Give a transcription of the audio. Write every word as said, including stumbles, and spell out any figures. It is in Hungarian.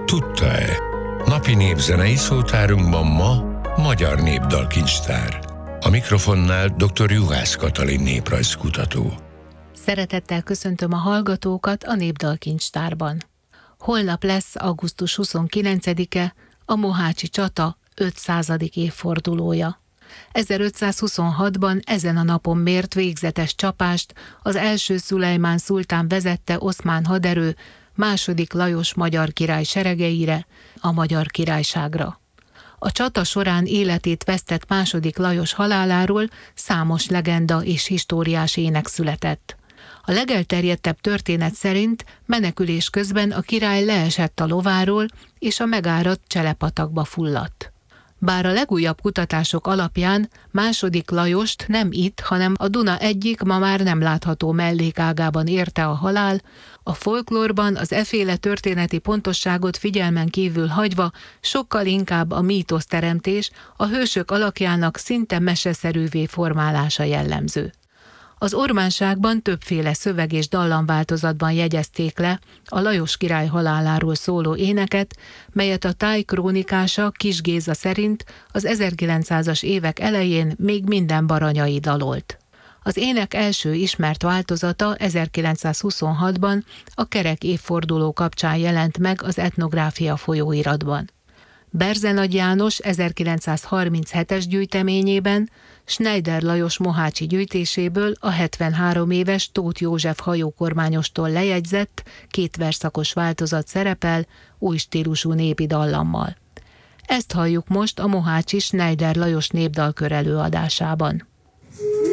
Tudta-e? Napi népzenei szótárunkban ma Magyar Népdalkincstár. A mikrofonnál dr. Juhász Katalin néprajzkutató. Szeretettel köszöntöm a hallgatókat a Népdalkincstárban. Holnap lesz augusztus huszonkilencedike, a mohácsi csata ötszázadik évfordulója. ezerötszázhuszonhatban ezen a napon mért végzetes csapást az első Szulejmán szultán vezette oszmán haderő második Lajos magyar király seregeire, a Magyar Királyságra. A csata során életét vesztett második Lajos haláláról számos legenda és históriás ének született. A legelterjedtebb történet szerint menekülés közben a király leesett a lováról, és a megáradt Cselepatakba fulladt. Bár a legújabb kutatások alapján második Lajost nem itt, hanem a Duna egyik ma már nem látható mellékágában érte a halál, a folklórban az efféle történeti pontosságot figyelmen kívül hagyva sokkal inkább a mítoszteremtés, a hősök alakjának szinte meseszerűvé formálása jellemző. Az ormánságban többféle szöveg és dallamváltozatban jegyezték le a Lajos király haláláról szóló éneket, melyet a Táj krónikása Kiss Géza szerint az ezerkilencszázas évek elején még minden baranyai dalolt. Az ének első ismert változata ezerkilencszázhuszonhatban a kerek évforduló kapcsán jelent meg az Etnográfia folyóiratban. Berzenagy János ezerkilencszázharminchetes gyűjteményében Schneider Lajos mohácsi gyűjtéséből a hetvenhárom éves Tóth József hajókormányostól lejegyzett két verszakos változat szerepel új stílusú népi dallammal. Ezt halljuk most a mohácsi Schneider Lajos népdalkör előadásában.